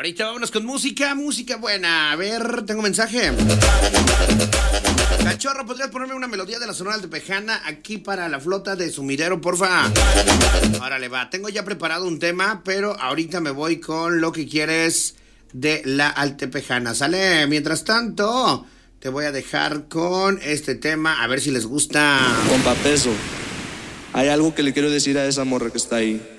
Ahorita vámonos con música buena. A ver, tengo mensaje. Cachorro, ¿podrías ponerme una melodía de la Sonora Altepejana aquí para la flota de Sumidero, porfa? Órale, va. Tengo ya preparado un tema, pero ahorita me voy con Lo que quieres de la Altepejana. ¿Sale? Mientras tanto, te voy a dejar con este tema, a ver si les gusta. Compa Peso, hay algo que le quiero decir a esa morra que está ahí.